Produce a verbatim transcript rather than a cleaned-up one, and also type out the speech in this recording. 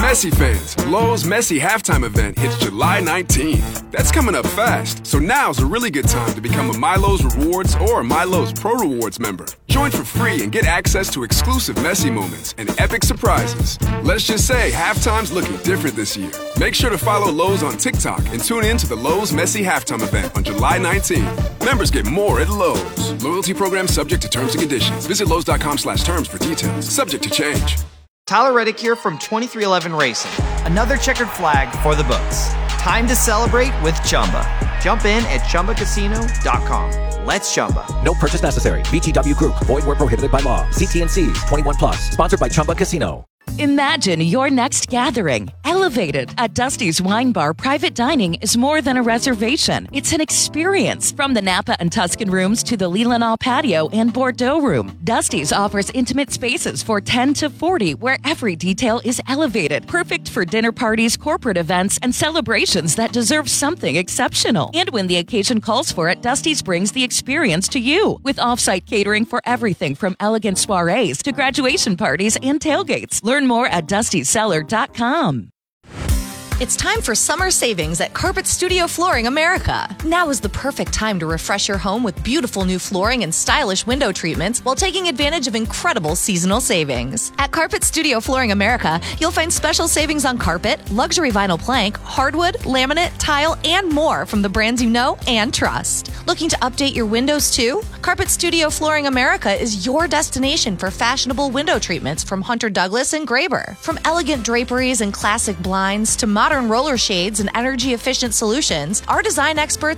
Messi fans, Lowe's Messi halftime event hits July nineteenth. That's coming up fast, so now's a really good time to become a MyLowe's Rewards or a MyLowe's Pro Rewards member. Join for free and get access to exclusive Messi moments and epic surprises. Let's just say halftime's looking different this year. Make sure to follow Lowe's on TikTok and tune in to the Lowe's Messi halftime event on July nineteenth. Members get more at Lowe's. Loyalty program subject to terms and conditions. Visit Lowe's.com slash terms for details. Subject to change. Tyler Reddick here from twenty-three eleven Racing. Another checkered flag for the books. Time to celebrate with Chumba. Jump in at Chumba Casino dot com. Let's Chumba. No purchase necessary. V G W Group. Void where prohibited by law. See T and C's. twenty-one plus. Sponsored by Chumba Casino. Imagine your next gathering elevated. At Dusty's Wine Bar, private dining is more than a reservation. It's an experience. From the Napa and Tuscan rooms to the Leelanau patio and Bordeaux room, Dusty's offers intimate spaces for ten to forty where every detail is elevated. Perfect for dinner parties, corporate events, and celebrations that deserve something exceptional. And when the occasion calls for it, Dusty's brings the experience to you. With off-site catering for everything from elegant soirees to graduation parties and tailgates. Learn more at dustys cellar dot com. It's time for summer savings at Carpet Studio Flooring America. Now is the perfect time to refresh your home with beautiful new flooring and stylish window treatments while taking advantage of incredible seasonal savings. At Carpet Studio Flooring America, you'll find special savings on carpet, luxury vinyl plank, hardwood, laminate, tile, and more from the brands you know and trust. Looking to update your windows too? Carpet Studio Flooring America is your destination for fashionable window treatments from Hunter Douglas and Graber. From elegant draperies and classic blinds to modern roller shades and energy-efficient solutions, our design experts